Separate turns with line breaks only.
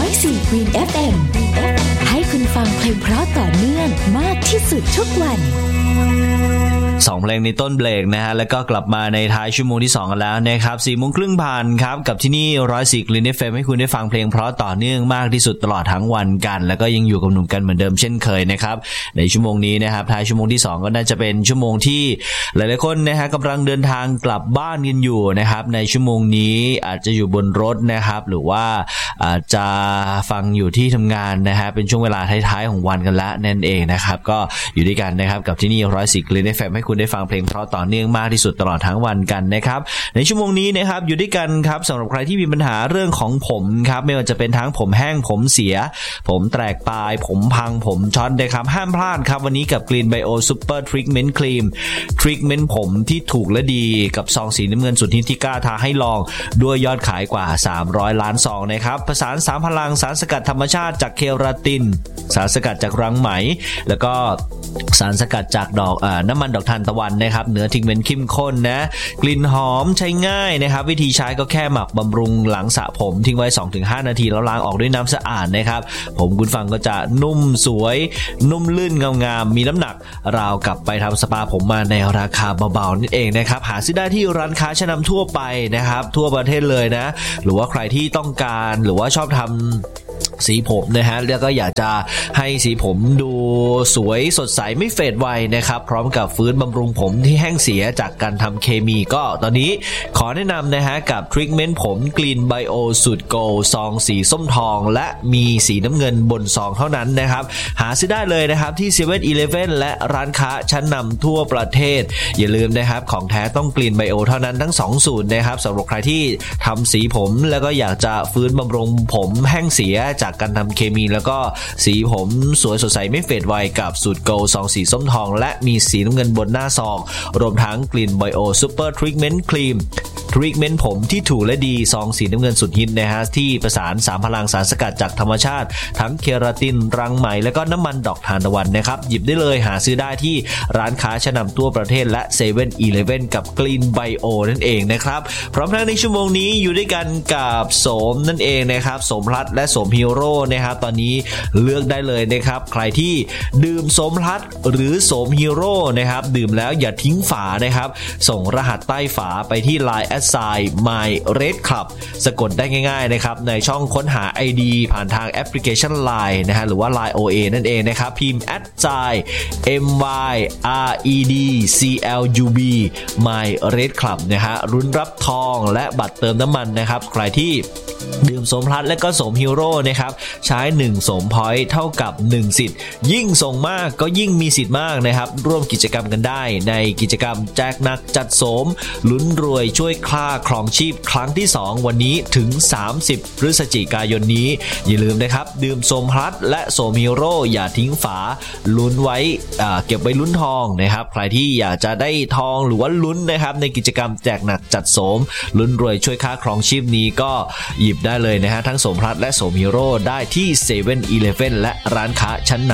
104 Green FM ให้คุณฟังเพลงเพราะต่อเนื่องมากที่สุดทุกวัน
2เพลงในต้นเบรกนะฮะแล้วก็กลับมาในท้ายชั่วโมงที่2กันแล้วนะครับ 4:30 น.ผ่านครับกับที่นี่104 Green FM ให้คุณได้ฟังเพลงเพราะต่อเนื่องมากที่สุดตลอดทั้งวันกันแล้วก็ยังอยู่กับหนุ่มกันเหมือนเดิมเช่นเคยนะครับในชั่วโมงนี้นะครับท้ายชั่วโมงที่2ก็น่าจะเป็นชั่วโมงที่หลายๆคนนะฮะกำลังเดินทางกลับบ้านกันอยู่นะครับในชั่วโมงนี้อาจจะอยู่บนรถนะครับหรือว่าอาจจะฟังอยู่ที่ทำงานนะฮะเป็นช่วงเวลาท้ายๆของวันกันละนั่นเองนะครับก็อยู่ด้วยกันนะครับกับที่นี่104 Green FM ให้คุณได้ฟังเพลงเพราะต่อเนื่องมากที่สุดตลอดทั้งวันกันนะครับในชั่วโมงนี้นะครับอยู่ด้วยกันครับสำหรับใครที่มีปัญหาเรื่องของผมครับไม่ว่าจะเป็นทั้งผมแห้งผมเสียผมแตกปลายผมพังผมช็อตนะครับห้ามพลาดครับวันนี้กับ Green Bio Super Treatment Cream ทรีทเมนต์ผมที่ถูกและดีกับซองสีน้ำเงินสุดฮิตที่กล้าท้าให้ลองด้วยยอดขายกว่า300ล้านซองนะครับผสาน3พลังสารสกัดธรรมชาติจากเคราตินสารสกัดจากรังไหมแล้วก็สารสกัดจากน้ำมันดอกทานตะวันนะครับเนื้อทิกเมนต์เข้มข้นนะกลิ่นหอมใช้ง่ายนะครับวิธีใช้ก็แค่หมักบำรุงหลังสระผมทิ้งไว้ 2-5 นาทีแล้วล้างออกด้วยน้ำสะอาดนะครับผมคุณฟังก็จะนุ่มสวยนุ่มลื่นงามๆมีน้ำหนักราวกับไปทำสปาผมมาในราคาเบาๆนั่นเองนะครับหาซื้อได้ที่ร้านค้าชั้นนำทั่วไปนะครับทั่วประเทศเลยนะหรือว่าใครที่ต้องการหรือว่าชอบทำสีผมนะฮะแล้วก็อยากจะให้สีผมดูสวยสดใสไม่เฟดไวนะครับพร้อมกับฟื้นบำรุงผมที่แห้งเสียจากการทำเคมีก็ตอนนี้ขอแนะนำนะฮะกับทรีทเมนต์ผม Green Bio สูตรโกลด์ซองสีส้มทองและมีสีน้ำเงินบนซองเท่านั้นนะครับหาซื้อได้เลยนะครับที่ 7-Eleven และร้านค้าชั้นนำทั่วประเทศอย่าลืมนะครับของแท้ต้อง Green Bio เท่านั้นทั้ง2สูตรนะครับสำหรับใครที่ทำสีผมแล้วก็อยากจะฟื้นบำรุงผมแห้งเสียจากการทำเคมีแล้วก็สีผมสวยสดใสไม่เฟดไวกับสูตรโกลด์ซองสีส้มทองและมีสีน้ำเงินบนหน้าซองรวมทั้ง Green Bio Super Treatment Cream ทรีทเมนต์ผมที่ถูกและดีซองสีน้ำเงินสุดฮิตนะฮะที่ประสาน3พลังสารสกัดจากธรรมชาติทั้งเคราตินรังไหมและก็น้ำมันดอกทานตะวันนะครับหยิบได้เลยหาซื้อได้ที่ร้านค้าชั้นนำทั่วประเทศและ 7-Eleven กับ Green Bio นั่นเองนะครับพร้อมทั้งในชั่วโมงนี้อยู่ด้วยกันกับโสมนั่นเองนะครับโสมพลัดและโสมฮีโร่นะครับตอนนี้เลือกได้เลยนะครับใครที่ดื่มโสมพลัดหรือโสมฮีโร่นะครับดื่มแล้วอย่าทิ้งฝานะครับส่งรหัสใต้ฝาไปที่ LINE My Red Club สะกดได้ง่ายๆนะครับในช่องค้นหา ID ผ่านทางแอปพลิเคชัน LINE นะฮะหรือว่า LINE OA นั่นเองนะครับพิมพ์ MYREDCLUB My Red Club นะฮะรุ้นรับทองและบัตรเติมน้ำมันนะครับใครที่ดื่มโสมพลัดและก็โสมฮีโร่นะครับใช้1โสมพอยต์เท่ากับ1สิทธิ์ยิ่งส่งมากก็ยิ่งมีสิทธิ์มากนะครับร่วมกิจกรรมกันได้ในกิจกรรมแจกหนักจัดโสมลุ้นรวยช่วยค่าครองชีพครั้งที่2วันนี้ถึง30พฤศจิกายนนี้อย่าลืมนะครับดื่มโสมพลัดและโสมฮีโร่อย่าทิ้งฝาลุ้นไว้เก็บไว้ลุ้นทองนะครับใครที่อยากจะได้ทองหรือว่าลุ้นนะครับในกิจกรรมแจกหนักจัดโสมลุ้นรวยช่วยค่าครองชีพนี้ก็หยิบได้เลยนะฮะทั้งโสมพลัดและโสมฮีโร่ได้ที่ 7-Eleven และร้านค้าชั้นนำ